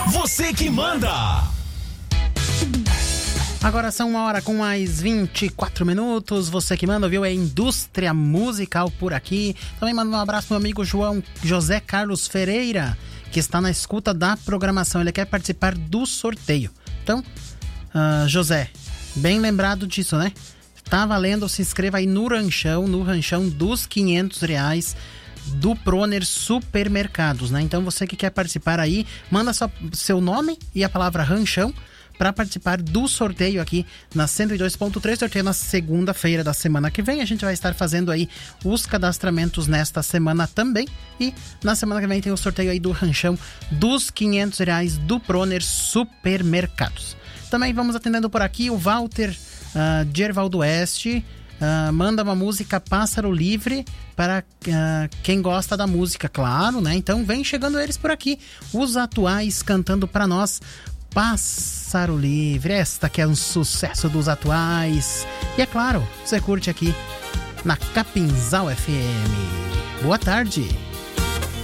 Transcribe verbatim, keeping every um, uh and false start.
Você que manda. Agora são uma hora com mais vinte e quatro minutos. Você que manda, viu? É Indústria Musical por aqui. Também mando um abraço pro meu amigo João José Carlos Ferreira, que está na escuta da programação. Ele quer participar do sorteio. Então, uh, José, bem lembrado disso, né? Tá valendo, se inscreva aí no ranchão, no ranchão dos quinhentos reais do Proner Supermercados, né? Então você que quer participar aí, manda só seu nome e a palavra ranchão para participar do sorteio aqui na cento e dois ponto três, sorteio na segunda-feira da semana que vem. A gente vai estar fazendo aí os cadastramentos nesta semana também, e na semana que vem tem o sorteio aí do ranchão dos quinhentos reais do Proner Supermercados. Também vamos atendendo por aqui o Walter uh, de Ervaldo Oeste. Uh, manda uma música Pássaro Livre para uh, quem gosta da música, claro, né? Então vem chegando eles por aqui, os atuais cantando para nós Pássaro Livre, esta que é um sucesso dos atuais. E é claro, você curte aqui na Capinzal F M. Boa tarde.